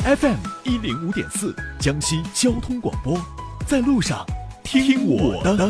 FM105.4江西交通广播，在路上听我的。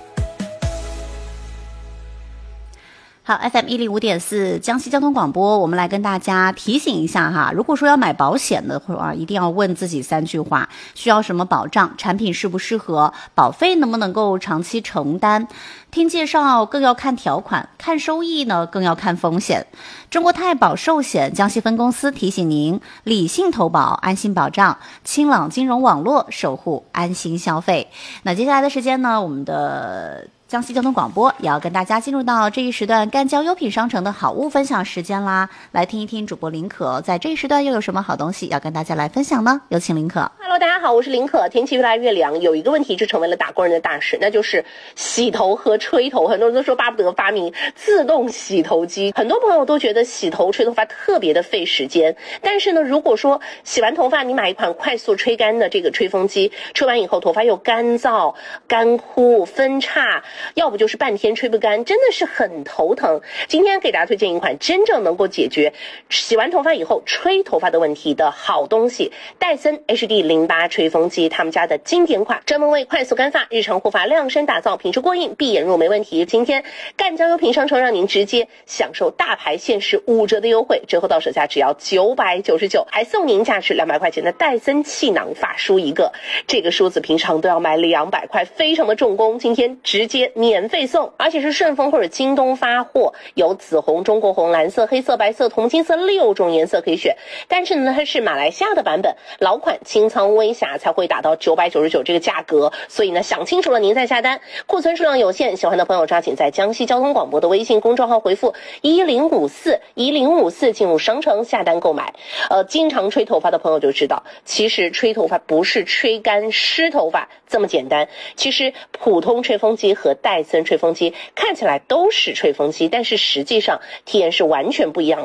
好 ，FM105.4江西交通广播，我们来跟大家提醒一下哈，如果说要买保险的话，一定要问自己3句话：需要什么保障？产品适不适合？保费能不能够长期承担？听介绍更要看条款，看收益呢更要看风险。中国太保寿险江西分公司提醒您：理性投保，安心保障，清朗金融网络，守护安心消费。那接下来的时间呢，我们的江西交通广播也要跟大家进入到这一时段赣交优品商城的好物分享时间啦，来听一听主播林可在这一时段又有什么好东西要跟大家来分享呢？有请林可。 Hello， 大家好，我是林可。天气越来越凉，有一个问题就成为了打工人的大事，那就是洗头和吹头。很多人都说巴不得发明自动洗头机，很多朋友都觉得洗头吹头发特别的费时间。但是呢，如果说洗完头发你买一款快速吹干的这个吹风机，吹完以后头发又干燥、干枯、分叉，要不就是半天吹不干，真的是很头疼。今天给大家推荐一款真正能够解决洗完头发以后吹头发的问题的好东西——戴森 HD08 吹风机，他们家的经典款，专门为快速干发、日常护发量身打造，品质过硬，闭眼入没问题。今天赣交优品商城让您直接享受大牌限时5折的优惠，折后到手价只要999，还送您价值200块钱的戴森气囊发梳一个。这个梳子平常都要买200块，非常的重工，今天直接免费送，而且是顺丰或者京东发货，有紫红、中国红、蓝色、黑色、白色、铜金色6种颜色可以选。但是呢，它是马来西亚的版本，老款清仓微瑕才会打到999这个价格，所以呢，想清楚了您再下单。库存数量有限，喜欢的朋友抓紧在江西交通广播的微信公众号回复1054进入商城下单购买。经常吹头发的朋友就知道，其实吹头发不是吹干湿头发这么简单。其实普通吹风机和戴森吹风机看起来都是吹风机，但是实际上体验是完全不一样的。